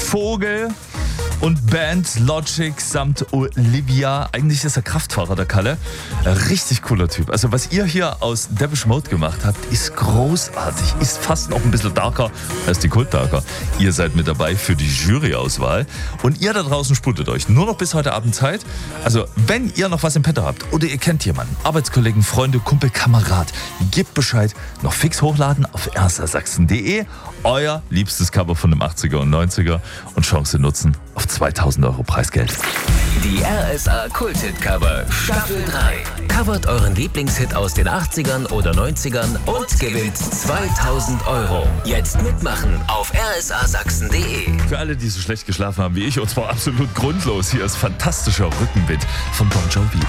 Vogel und Band Logic samt Olivia. Eigentlich ist er Kraftfahrer, der Kalle. Richtig cooler Typ. Also was ihr hier aus Depeche Mode gemacht habt, ist großartig. Ist fast noch ein bisschen darker als die Kult-Darker. Ihr seid mit dabei für die Juryauswahl. Und ihr da draußen sputet euch. Nur noch bis heute Abend Zeit. Also wenn ihr noch was im Petto habt oder ihr kennt jemanden, Arbeitskollegen, Freunde, Kumpel, Kamerad, gebt Bescheid. Noch fix hochladen auf rsasachsen.de. Euer liebstes Cover von den 80er und 90er und Chance nutzen auf 2000 Euro Preisgeld. Die RSA Kult-Hit-Cover Staffel 3. Covert euren Lieblingshit aus den 80ern oder 90ern und gewinnt 2000 Euro. Jetzt mitmachen auf rsasachsen.de. Für alle, die so schlecht geschlafen haben wie ich, und zwar absolut grundlos, hier ist fantastischer Rückenwind von Bon Jovi.